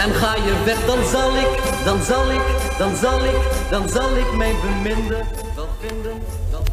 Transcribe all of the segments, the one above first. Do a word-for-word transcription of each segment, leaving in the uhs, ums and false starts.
En ga je weg, dan zal ik, dan zal ik, dan zal ik, dan zal ik mijn beminde wel vinden. Wel...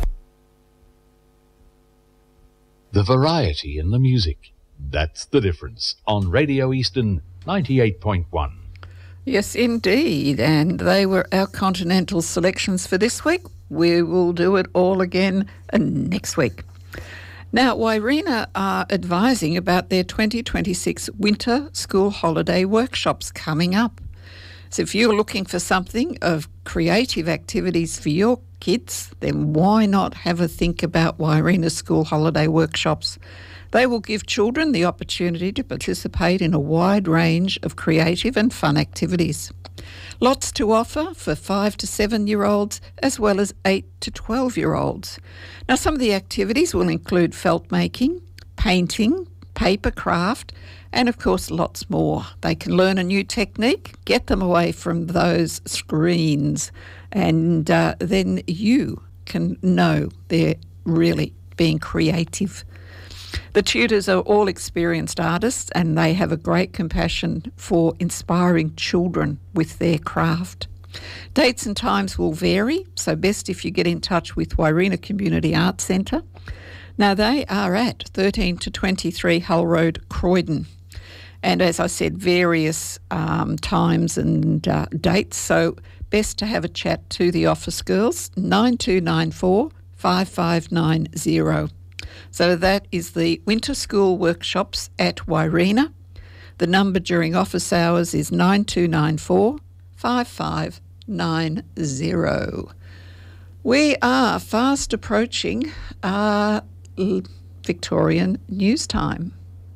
The variety in the music. That's the difference on Radio Eastern ninety-eight point one. Yes, indeed. And they were our continental selections for this week. We will do it all again next week. Now, Wairina are advising about their twenty twenty-six winter school holiday workshops coming up. So if you're looking for something of creative activities for your kids, then why not have a think about Wairina school holiday workshops? They will give children the opportunity to participate in a wide range of creative and fun activities. Lots to offer for five to seven-year-olds as well as eight to twelve-year-olds. Now, some of the activities will include felt making, painting, paper craft, and of course lots more. They can learn a new technique, get them away from those screens, and uh, then you can know they're really being creative. The tutors are all experienced artists and they have a great compassion for inspiring children with their craft. Dates and times will vary, so best if you get in touch with Wairina Community Arts Centre. Now, they are at thirteen to twenty-three Hull Road, Croydon. And as I said, various um, times and uh, dates, so best to have a chat to the office girls, nine two nine four, five five nine zero. So that is the winter school workshops at Wairina. The number during office hours is nine two nine four, five five nine zero. We are fast approaching our Victorian news time.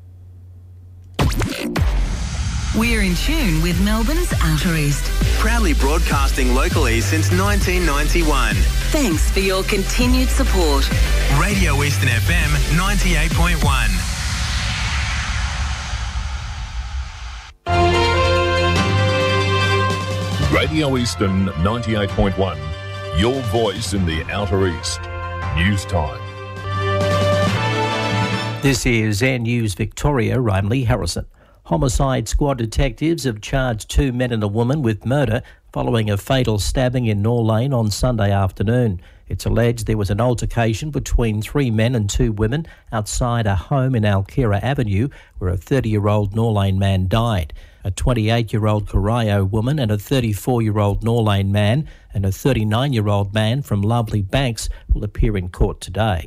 We're in tune with Melbourne's Outer East. Proudly broadcasting locally since nineteen ninety-one. Thanks for your continued support. Radio Eastern F M ninety-eight point one. Radio Eastern ninety-eight point one. Your voice in the Outer East. News time. This is Air News Victoria. I'm Lee Harrison. Homicide squad detectives have charged two men and a woman with murder following a fatal stabbing in Norlane on Sunday afternoon. It's alleged there was an altercation between three men and two women outside a home in Alkira Avenue where a thirty-year-old Norlane man died. A twenty-eight-year-old Corio woman and a thirty-four-year-old Norlane man and a thirty-nine-year-old man from Lovely Banks will appear in court today.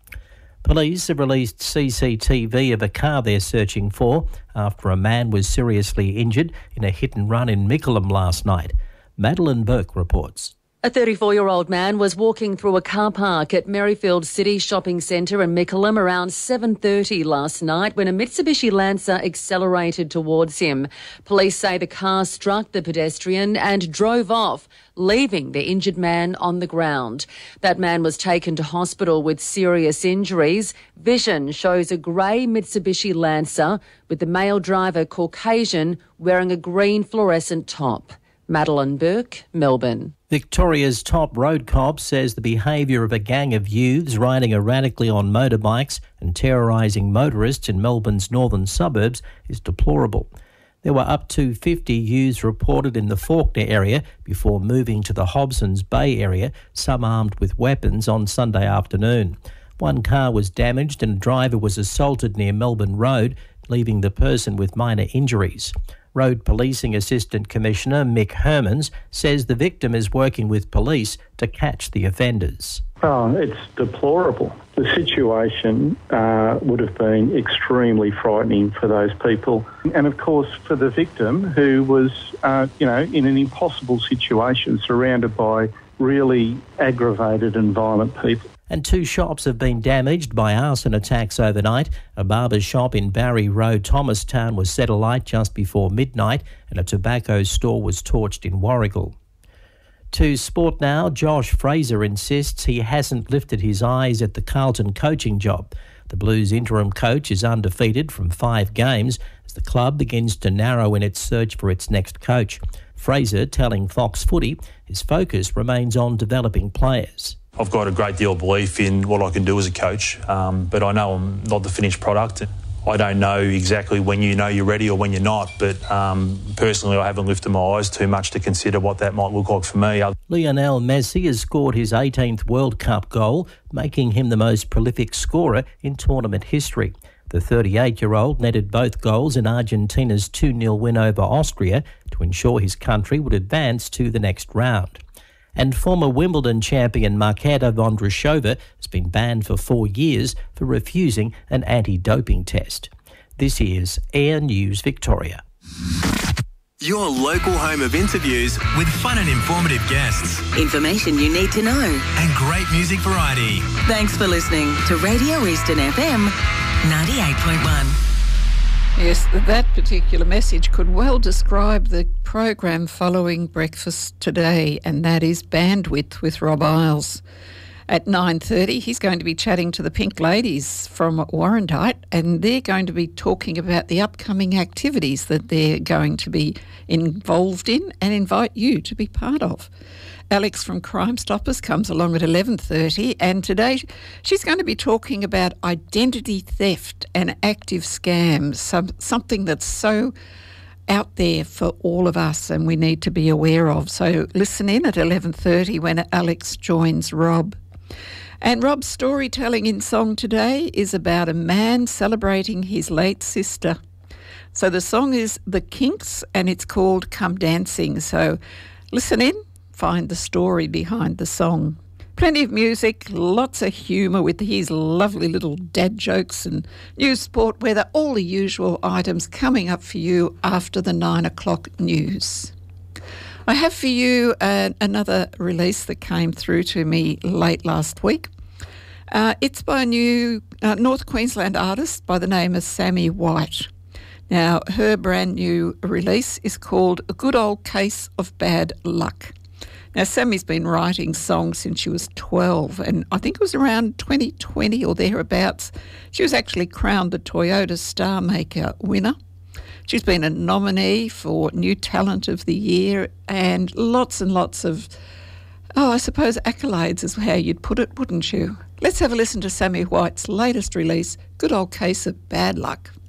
Police have released C C T V of a car they're searching for after a man was seriously injured in a hit-and-run in Mickleham last night. Madeline Burke reports. A thirty-four-year-old man was walking through a car park at Merrifield City Shopping Centre in Mickleham around seven thirty last night when a Mitsubishi Lancer accelerated towards him. Police say the car struck the pedestrian and drove off, leaving the injured man on the ground. That man was taken to hospital with serious injuries. Vision shows a grey Mitsubishi Lancer with the male driver Caucasian wearing a green fluorescent top. Madeline Burke, Melbourne. Victoria's top road cop says the behaviour of a gang of youths riding erratically on motorbikes and terrorising motorists in Melbourne's northern suburbs is deplorable. There were up to fifty youths reported in the Fawkner area before moving to the Hobsons Bay area, some armed with weapons, on Sunday afternoon. One car was damaged and a driver was assaulted near Melbourne Road, leaving the person with minor injuries. Road Policing Assistant Commissioner Mick Hermans says the victim is working with police to catch the offenders. Oh, it's deplorable. The situation uh, would have been extremely frightening for those people. And of course, for the victim who was, uh, you know, in an impossible situation, surrounded by really aggravated and violent people. And two shops have been damaged by arson attacks overnight. A barber's shop in Barry Road, Thomastown, was set alight just before midnight, and a tobacco store was torched in Warragul. To sport now, Josh Fraser insists he hasn't lifted his eyes at the Carlton coaching job. The Blues interim coach is undefeated from five games as the club begins to narrow in its search for its next coach. Fraser telling Fox Footy his focus remains on developing players. I've got a great deal of belief in what I can do as a coach, um, but I know I'm not the finished product. I don't know exactly when you know you're ready or when you're not, but um, personally I haven't lifted my eyes too much to consider what that might look like for me. Lionel Messi has scored his eighteenth World Cup goal, making him the most prolific scorer in tournament history. The thirty-eight-year-old netted both goals in Argentina's two nil win over Austria to ensure his country would advance to the next round. And former Wimbledon champion Marketa Vondrousova has been banned for four years for refusing an anti-doping test. This is Air News Victoria. Your local home of interviews with fun and informative guests. Information you need to know. And great music variety. Thanks for listening to Radio Eastern F M ninety-eight point one. Yes, that particular message could well describe the program following breakfast today, and that is Bandwidth with Rob Isles. At nine thirty, he's going to be chatting to the Pink Ladies from Warrandyte, and they're going to be talking about the upcoming activities that they're going to be involved in and invite you to be part of. Alex from Crime Stoppers comes along at eleven thirty, and today she's going to be talking about identity theft and active scams, some, something that's so out there for all of us and we need to be aware of. So listen in at eleven thirty when Alex joins Rob. And Rob's storytelling in song today is about a man celebrating his late sister. So the song is The Kinks and it's called Come Dancing. So listen in. Find the story behind the song. Plenty of music, lots of humour with his lovely little dad jokes and news, sport, weather, all the usual items coming up for you after the nine o'clock news. I have for you uh, another release that came through to me late last week. Uh, it's by a new uh, North Queensland artist by the name of Sammy White. Now, her brand new release is called A Good Old Case of Bad Luck. Now, Sammy's been writing songs since she was twelve, and I think it was around twenty twenty or thereabouts. She was actually crowned the Toyota Star Maker winner. She's been a nominee for New Talent of the Year and lots and lots of, oh, I suppose accolades is how you'd put it, wouldn't you? Let's have a listen to Sammy White's latest release, Good Old Case of Bad Luck.